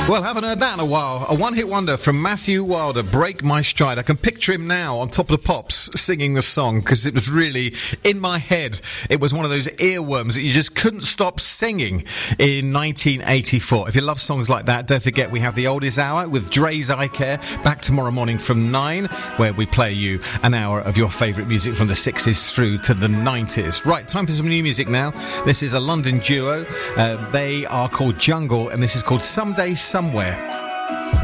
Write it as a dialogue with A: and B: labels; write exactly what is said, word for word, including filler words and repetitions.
A: Well, haven't heard that in a while. A one-hit wonder from Matthew Wilder, Break My Stride. I can picture him now on Top of the Pops singing the song because it was really in my head. It was one of those earworms that you just couldn't stop singing in nineteen eighty-four. If you love songs like that, don't forget we have the Oldies Hour with Dre's Eye Care back tomorrow morning from nine, where we play you an hour of your favourite music from the sixties through to the nineties. Right, time for some new music now. This is a London duo. Uh, they are called Jungle, and this is called Someday Somewhere.